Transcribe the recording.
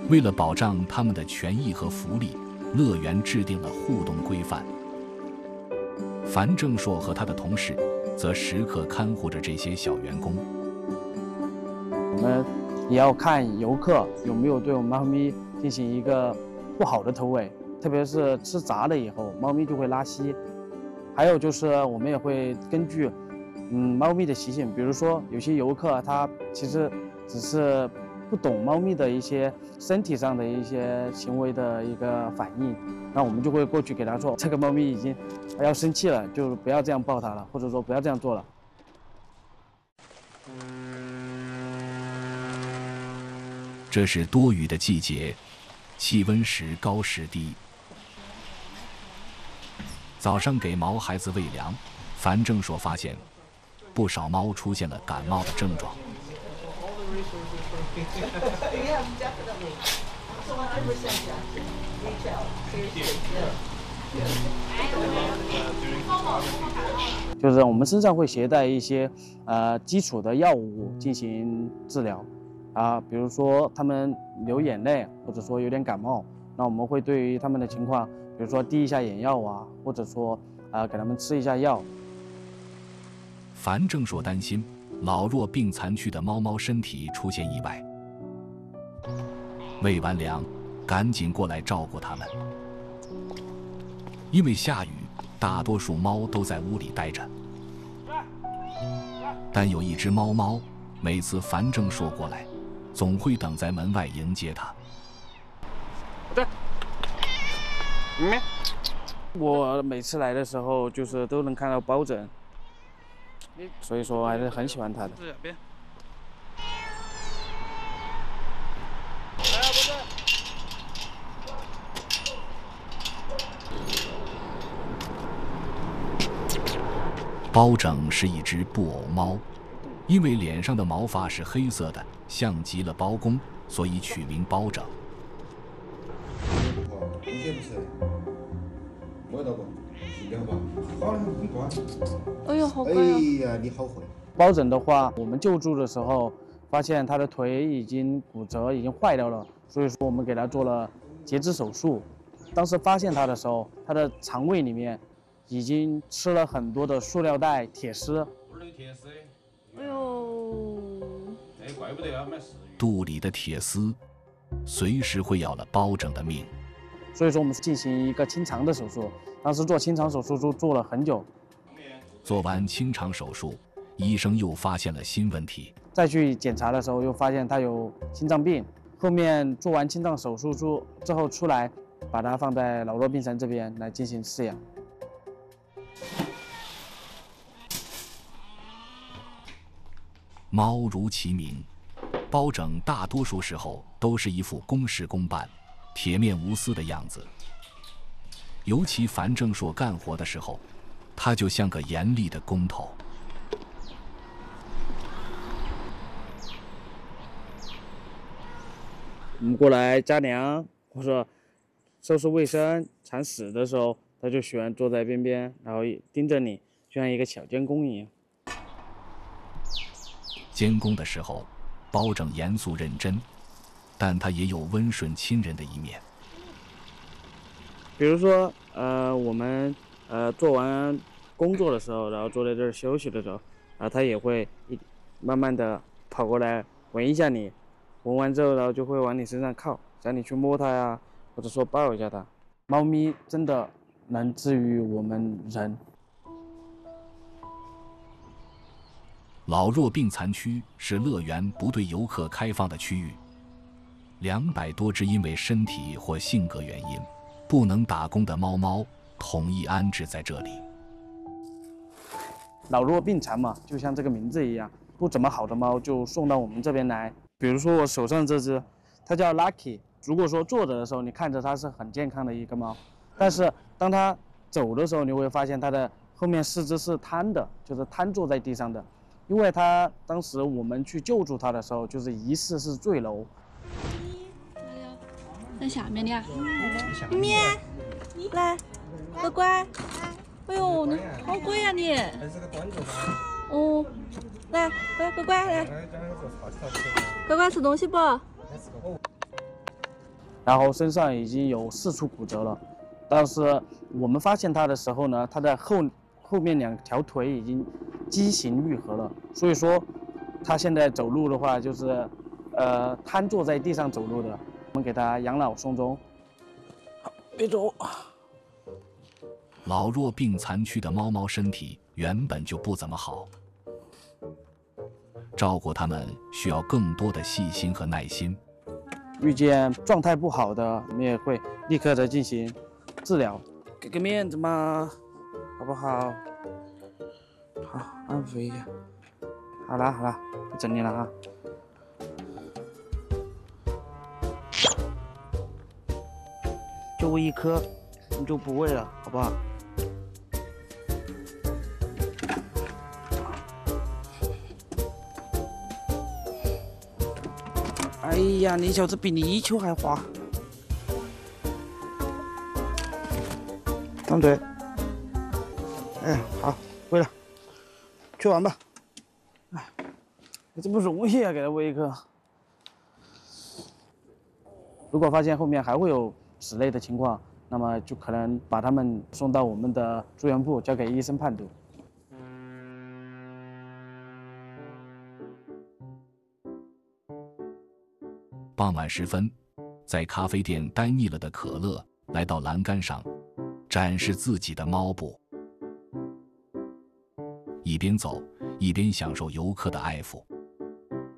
为了保障它们的权益和福利，乐园制定了互动规范。樊正硕和他的同事则时刻看护着这些小员工。 我们也要看游客有没有对我们猫咪进行一个不好的投喂，特别是吃杂了以后，猫咪就会拉稀。还有就是我们也会根据猫咪的习性，比如说有些游客他其实只是不懂猫咪的一些身体上的一些行为的一个反应，那我们就会过去给他说，这个猫咪已经要生气了，就不要这样抱它了，或者说不要这样做了。 这是多雨的季节，气温时高时低。早上给毛孩子喂粮，樊正硕发现不少猫出现了感冒的症状。 就是我们身上会携带一些基础的药物进行治疗比如说他们流眼泪，或者说有点感冒，那我们会对于他们的情况，比如说滴一下眼药或者说给他们吃一下药。 樊正硕担心老弱病残区的猫身体出现意外，喂完粮赶紧过来照顾它们。因为下雨，大多数猫都在屋里待着，但有一只猫每次樊正硕过来，总会等在门外迎接他。 我每次来的时候就是都能看到包拯，所以说还是很喜欢他的。 包拯是一只布偶猫，因为脸上的毛发是黑色的，像极了包公，所以取名包拯。 哎呦，好乖哎呀，你好会。 包拯的话，我们救助的时候发现他的腿已经骨折，已经坏掉了，所以说我们给他做了截肢手术。当时发现他的时候，他的肠胃里面已经吃了很多的塑料袋、铁丝。 哎呦， 哎，怪不得要买食鱼。 肚里的铁丝，随时会要了包拯的命。 所以说我们进行一个清肠的手术，当时做清肠手术做了很久。 做完清肠手术，医生又发现了新问题。 再去检查的时候，又发现他有心脏病。后面做完心脏手术之后出来，把他放在老弱病残这边来进行饲养。 猫如其名，包拯大多数时候都是一副公事公办、铁面无私的样子。尤其樊正硕干活的时候，他就像个严厉的工头。 我们过来加粮或者收拾卫生、铲屎的时候，他就喜欢坐在边边，然后盯着你，就像一个小监工一样。 监工的时候，包拯严肃认真，但他也有温顺亲人的一面。 比如说，我们做完工作的时候，然后坐在这儿休息的时候，他也会慢慢的跑过来闻一下你，闻完之后，然后就会往你身上靠，想你去摸它呀，或者说抱一下它。猫咪真的能治愈我们人。 老弱病残区是乐园不对游客开放的区域，200多只因为身体或性格原因不能打工的猫统一安置在这里。 老弱病残嘛，就像这个名字一样，不怎么好的猫就送到我们这边来。比如说我手上这只，它叫 Lucky。如果说坐着的时候，你看着它是很健康的一个猫，但是当它走的时候，你会发现它的后面4肢是瘫的，就是瘫坐在地上的。因为它当时我们去救助它的时候，就是疑似是坠楼。 在下面的啊，咪咪，来，乖乖，哎呦，你好乖呀你！哦，来，乖乖来，乖乖吃东西不？ 然后身上已经有4处骨折了。但是我们发现它的时候呢，它的后面2条腿已经畸形愈合了，所以说它现在走路的话就是瘫坐在地上走路的。我们给它养老送终。好，别走。 老弱病残躯的猫猫身体原本就不怎么好，照顾它们需要更多的细心和耐心。 遇见状态不好的，我们也会立刻的进行治疗，给个面子嘛，好不好？好，安抚一下。好了，不整你了哈。就喂1颗，你就不喂了，好不好？哎呀，你小子比泥鳅还滑！张嘴。哎，好，喂了，去玩吧。哎，这不容易啊，给它喂1颗。如果发现后面还会有此类的情况，那么就可能把它们送到我们的住院部，交给医生判读。 傍晚时分，在咖啡店待腻了的可乐来到栏杆上，展示自己的猫步，一边走一边享受游客的爱抚。